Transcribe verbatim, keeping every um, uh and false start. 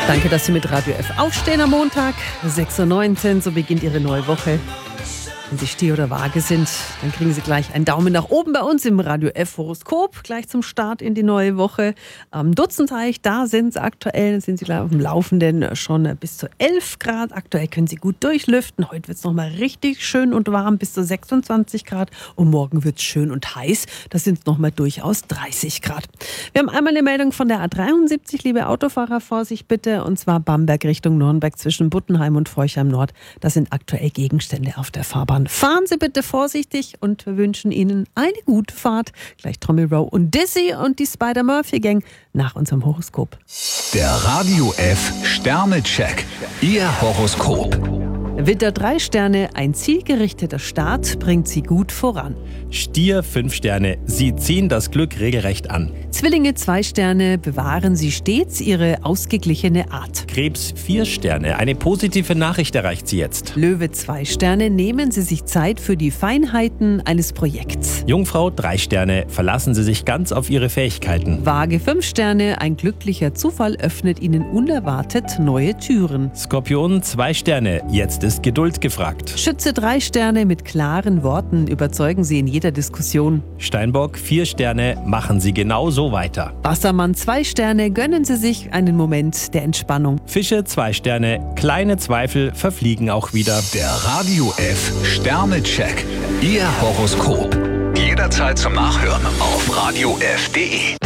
Danke, dass Sie mit Radio F aufstehen am Montag, sechs Uhr neunzehn, so beginnt Ihre neue Woche. Wenn Sie Stier oder Waage sind, dann kriegen Sie gleich einen Daumen nach oben bei uns im Radio F Horoskop, gleich zum Start in die neue Woche. Am Dutzenteich, da sind Sie aktuell, sind Sie auf dem Laufenden schon bis zu elf Grad. Aktuell können Sie gut durchlüften. Heute wird es nochmal richtig schön und warm, bis zu sechsundzwanzig Grad. Und morgen wird es schön und heiß. Da sind es nochmal durchaus dreißig Grad. Wir haben einmal eine Meldung von der A dreiundsiebzig, liebe Autofahrer, Vorsicht bitte. Und zwar Bamberg Richtung Nürnberg zwischen Buttenheim und Forchheim Nord. Da sind aktuell Gegenstände auf der Fahrbahn. Fahren Sie bitte vorsichtig und wir wünschen Ihnen eine gute Fahrt. Gleich Tommy Rowe und Dizzy und die Spider-Murphy-Gang nach unserem Horoskop. Der Radio F Sternecheck. Ihr Horoskop. Widder drei Sterne, ein zielgerichteter Start bringt Sie gut voran. Stier fünf Sterne, Sie ziehen das Glück regelrecht an. Zwillinge zwei Sterne, bewahren Sie stets Ihre ausgeglichene Art. Krebs vier Sterne, eine positive Nachricht erreicht Sie jetzt. Löwe zwei Sterne, nehmen Sie sich Zeit für die Feinheiten eines Projekts. Jungfrau drei Sterne, verlassen Sie sich ganz auf Ihre Fähigkeiten. Waage fünf Sterne, ein glücklicher Zufall öffnet Ihnen unerwartet neue Türen. Skorpion zwei Sterne, jetzt ist Geduld gefragt. Schütze drei Sterne, mit klaren Worten überzeugen Sie in jeder Diskussion. Steinbock vier Sterne, machen Sie genau so weiter. Wassermann zwei Sterne, gönnen Sie sich einen Moment der Entspannung. Fische zwei Sterne, kleine Zweifel verfliegen auch wieder. Der Radio F Sternecheck. Ihr Horoskop. Jederzeit zum Nachhören auf radio f punkt de.